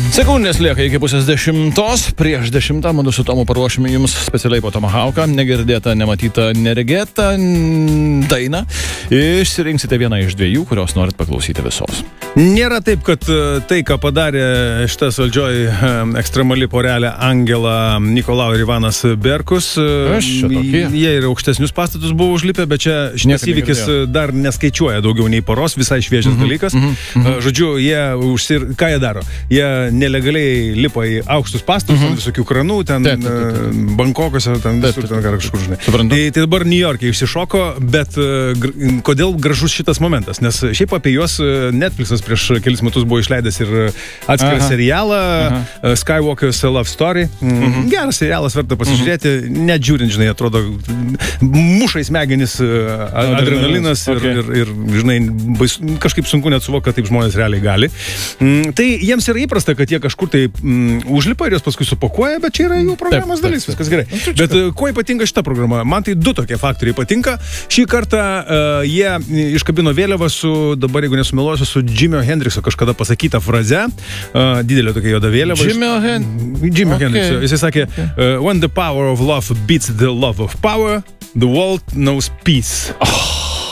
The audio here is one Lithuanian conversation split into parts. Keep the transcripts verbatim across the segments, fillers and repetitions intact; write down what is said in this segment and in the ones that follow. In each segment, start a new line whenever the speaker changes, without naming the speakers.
Sekundės lieka iki pusės dešimtos. Prieš dešimtą mūsų su Tomu paruošime jums specialiai po Tomahawką negirdėtą, nematytą, neregėtą dainą. Išsirinksite vieną iš dviejų, kurios norit paklausyti visos.
Nėra taip, kad tai, ką padarė šitas valdžioj ekstremali porelė Angela, Nikolau ir Ivanas Berkus, jie ir aukštesnius pastatus buvo užlipę, bet čia šitas įvykis dar neskaičiuoja daugiau nei poros, visai šviežias mm-hmm, dalykas. Mm-hmm. Žodžiu, jie užsir... ką jie daro? Jie nelegaliai lipa į aukštus pastatus, mm-hmm. visokių kranų, ten taip, taip, taip. Bankokose, ten visur, ten kažkur, žinai. Tai, tai dabar New York'e išsišoko, bet gr... kodėl gražus šitas momentas? Nes šiaip apie juos Netflixas prieš kelis metus buvo išleidęs ir atskirą aha. serialą aha. Skywalker's Love Story. Mhm. Geras serialas, verta pasižiūrėti. Mhm. Net žiūrint, žinai, atrodo, mušai smegenis adrenalinas okay. ir, ir, ir, žinai, bais, kažkaip sunku net suvokti, kad taip žmonės realiai gali. Mm, tai jiems yra įprasta, kad jie kažkur tai mm, užlipa ir jos paskui supakuoja, bet čia yra jų programos dalis, viskas gerai. Bet uh, kuo ypatinga šita programa? Man tai du tokie faktoriai patinka. Šį kartą uh, jie iškabino vėliavą su, dabar jeigu nesumeluosiu, su Jimio Hendrikso kažkada pasakytą frazę, uh, didelė tokia juoda vėliava.
Jimio, Hen...
Jimio
okay.
Hendrikso. Jisai sakė, uh, when the power of love beats the love of power, the world knows peace. Oh.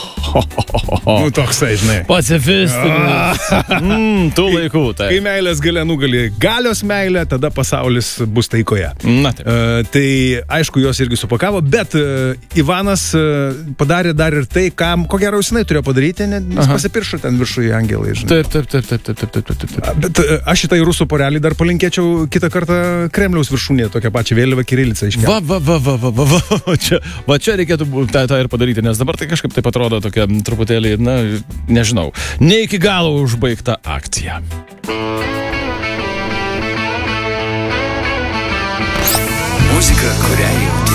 Nu, toksai, žinai.
Pacifistinis. Mm, tų laikų, tai.
Kai meilės galia nugali galios meilę, tada pasaulis bus taikoje.
Na, taip.
Uh, tai, aišku, jos irgi supakavo, bet uh, Ivanas uh, padarė dar ir tai, kam, ko gero jinai turėjo padaryti, nes pasipiršo ten viršuje angelai, žinai.
Taip, taip, taip, taip, taip, taip, taip, taip.
Bet uh, aš šitai rusų porelį dar palinkėčiau kitą kartą Kremliaus viršūnėje, tokią pačią vėliavą Kirilicą iškelti.
Va, va, va, va, va, va, va, čia, va, čia reikėtų tą, tą ir padaryti, nes dabar tai kažkaip taip atrodo tokia truputėlį, na, nežinau, ne iki galo užbaigta akcija.
Muzika, kurią jauti.